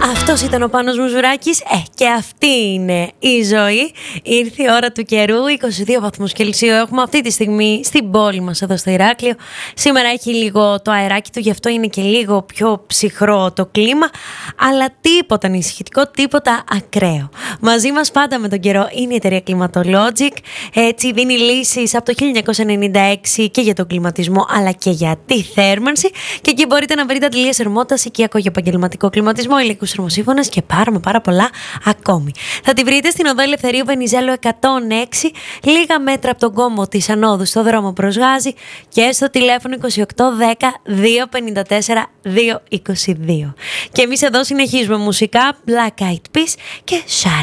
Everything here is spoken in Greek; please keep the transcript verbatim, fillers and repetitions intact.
Αυτός ήταν ο Πάνος Μουζουράκης. Ε, και αυτή είναι η ζωή. Ήρθε η ώρα του καιρού. είκοσι δύο βαθμούς Κελσίου έχουμε αυτή τη στιγμή στην πόλη μας εδώ στο Ηράκλειο. Σήμερα έχει λίγο το αεράκι του, γι' αυτό είναι και λίγο πιο ψυχρό το κλίμα. Αλλά τίποτα ανησυχητικό, τίποτα ακραίο. Μαζί μας πάντα με τον καιρό είναι η εταιρεία Climatologic. Έτσι δίνει λύσεις από το χίλια εννιακόσια ενενήντα έξι και για τον κλιματισμό, αλλά και για τη θέρμανση. Και εκεί μπορείτε να βρείτε αντιλίες θερμότητας, οικιακό και επαγγελματικό κλιματισμό, ηλεκτρικούς θερμοσύφωνες και πάρα με πάρα πολλά ακόμη. Θα τη βρείτε στην οδό Ελευθερίου Βενιζέλου εκατόν έξι, λίγα μέτρα από τον κόμβο της ανόδου στο δρόμο προς Γάζη, και στο τηλέφωνο είκοσι οκτώ δέκα δύο πενήντα τέσσερα δύο είκοσι δύο. Και εμείς εδώ συνεχίζουμε μουσικά, Black Eyed Peas και Shari.